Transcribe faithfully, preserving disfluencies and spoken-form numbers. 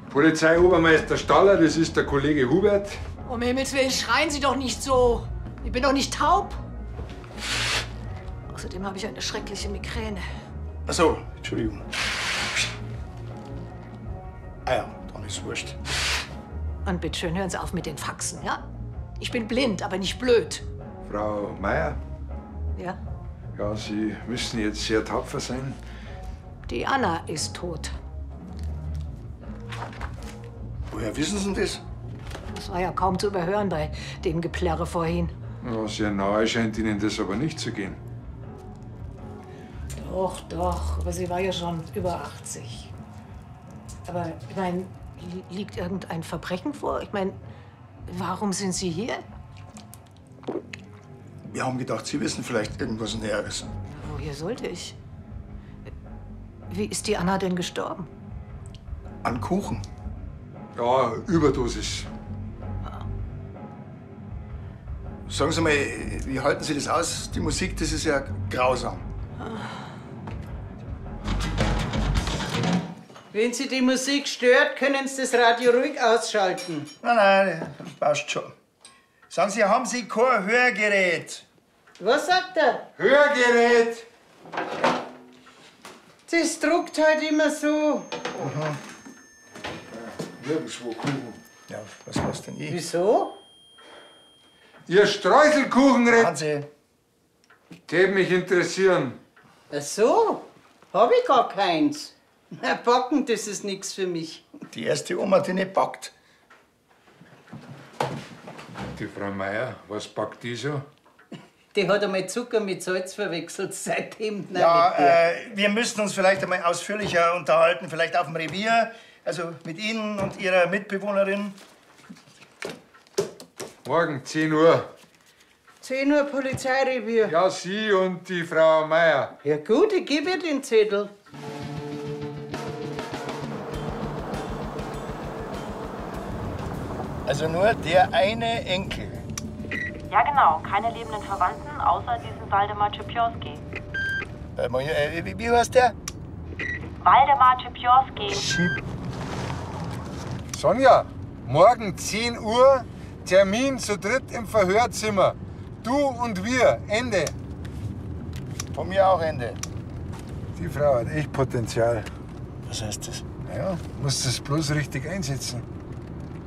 Polizeiobermeister Staller, das ist der Kollege Hubert. Um Himmels Willen, schreien Sie doch nicht so. Ich bin doch nicht taub. Außerdem habe ich eine schreckliche Migräne. Ach so, Entschuldigung. Ah ja, dann ist wurscht. Und bitte schön, hören Sie auf mit den Faxen, ja? Ich bin blind, aber nicht blöd. Frau Meier, Ja? ja, Sie müssen jetzt sehr tapfer sein. Die Anna ist tot. Woher wissen Sie denn das? Das war ja kaum zu überhören bei dem Geplärre vorhin. Ja, sehr nahe scheint Ihnen das aber nicht zu gehen. Doch, doch, aber sie war ja schon über achtzig. Aber, ich meine, li- liegt irgendein Verbrechen vor? Ich meine, warum sind Sie hier? Wir haben gedacht, Sie wissen vielleicht irgendwas Näheres. Woher sollte ich? Wie ist die Anna denn gestorben? An Kuchen. Ja, Überdosis. Sagen Sie mal, wie halten Sie das aus? Die Musik, das ist ja grausam. Wenn Sie die Musik stört, können Sie das Radio ruhig ausschalten. Nein, nein, das passt schon. Sagen Sie, haben Sie kein Hörgerät? Was sagt er? Hörgerät! Das druckt halt immer so. Nirgendwo Kuchen. Ja, was war's denn ich? Wieso? Ihr Streuselkuchenred, Hansi, täte mich interessieren. Ach so, hab ich gar keins. Na, backen, das ist nichts für mich. die erste Oma, die nicht backt. Die Frau Meier, was backt die so? Die hat einmal Zucker mit Salz verwechselt, seitdem nein, Ja, nicht mehr. äh, wir müssten uns vielleicht einmal ausführlicher unterhalten, vielleicht auf dem Revier, also mit Ihnen und Ihrer Mitbewohnerin. Morgen zehn Uhr. zehn Uhr Polizeirevier. Ja, Sie und die Frau Meier. Ja gut, ich gebe ihr den Zettel. Also nur der eine Enkel. Ja, genau. Keine lebenden Verwandten, außer diesen Waldemar Czepiorski. Äh, mal, äh, wie, wie heißt der? Waldemar Czepiorski. Sonja, morgen zehn Uhr, Termin zu dritt im Verhörzimmer. Du und wir, Ende. Von mir auch Ende. Die Frau hat echt Potenzial. Was heißt das? Naja, musst es bloß richtig einsetzen.